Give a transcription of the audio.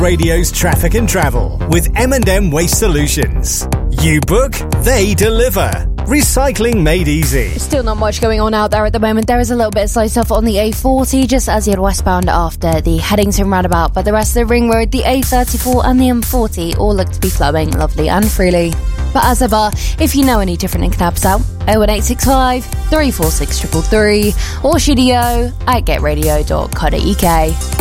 Radio's traffic and travel with M&M Waste Solutions. You book, they deliver. Recycling made easy. Still not much going on out there at the moment. There is a little bit of slow stuff on the A40 just as you head westbound after the Headington roundabout, but the rest of the ring road, the A34 and the M40 all look to be flowing lovely and freely. But as ever, if you know any different and can help us out, 01865 346 333 or studio@getradio.co.uk.